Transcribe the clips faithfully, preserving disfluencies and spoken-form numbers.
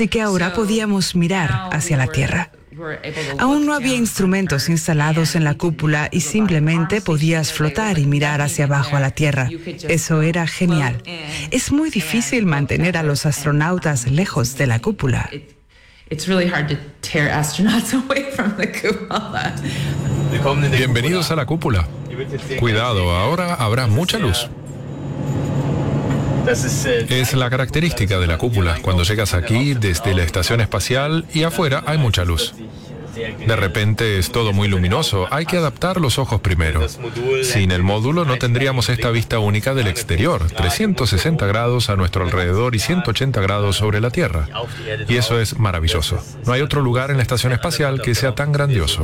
así que ahora podíamos mirar hacia la Tierra. Aún no había instrumentos instalados en la cúpula y simplemente podías flotar y mirar hacia abajo a la Tierra. Eso era genial. Es muy difícil mantener a los astronautas lejos de la cúpula. Bienvenidos a la cúpula. Cuidado, ahora habrá mucha luz. Es la característica de la cúpula. Cuando llegas aquí, desde la estación espacial y afuera hay mucha luz. De repente es todo muy luminoso. Hay que adaptar los ojos primero. Sin el módulo no tendríamos esta vista única del exterior, trescientos sesenta grados a nuestro alrededor y ciento ochenta grados sobre la Tierra. Y eso es maravilloso. No hay otro lugar en la estación espacial que sea tan grandioso.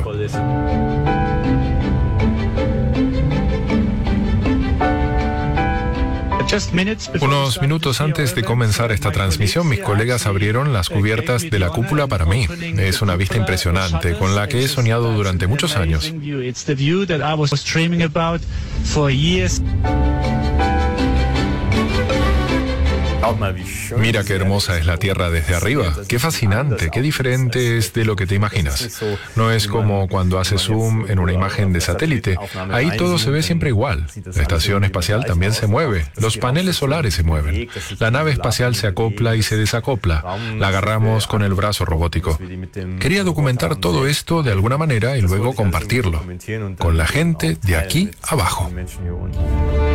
Unos minutos antes de comenzar esta transmisión, mis colegas abrieron las cubiertas de la cúpula para mí. Es una vista impresionante, con la que he soñado durante muchos años. Mira qué hermosa es la Tierra desde arriba. Qué fascinante, qué diferente es de lo que te imaginas. No es como cuando haces zoom en una imagen de satélite. Ahí todo se ve siempre igual. La estación espacial también se mueve. Los paneles solares se mueven. La nave espacial se acopla y se desacopla. La agarramos con el brazo robótico. Quería documentar todo esto de alguna manera y luego compartirlo con la gente de aquí abajo.